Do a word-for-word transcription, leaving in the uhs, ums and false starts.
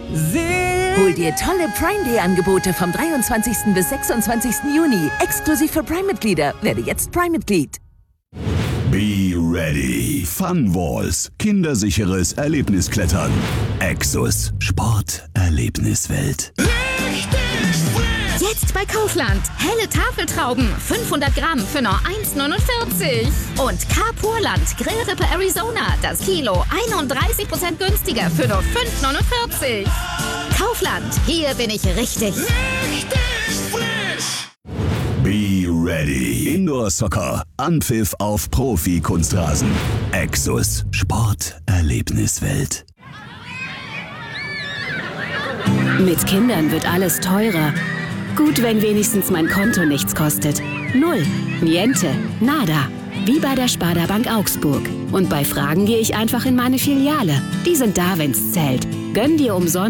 Hol dir tolle Prime Day Angebote vom dreiundzwanzigsten bis sechsundzwanzigsten Juni. Exklusiv für Prime-Mitglieder. Werde jetzt Prime-Mitglied. Be ready. Fun Walls. Kindersicheres Erlebnisklettern. Exus. Sport. Erlebniswelt. Jetzt bei Kaufland. Helle Tafeltrauben. fünfhundert Gramm für nur eins neunundvierzig. Und Carpurland Grillrippe Arizona. Das Kilo einunddreißig Prozent günstiger für nur fünf neunundvierzig. Kaufland. Hier bin ich richtig. Richtig frisch. Be ready. Indoor Soccer. Anpfiff auf Profi-Kunstrasen. Exus. Sport. Erlebniswelt. Mit Kindern wird alles teurer. Gut, wenn wenigstens mein Konto nichts kostet. Null. Niente. Nada. Wie bei der Sparda Bank Augsburg. Und bei Fragen gehe ich einfach in meine Filiale. Die sind da, wenn's zählt. Gönn dir umsonst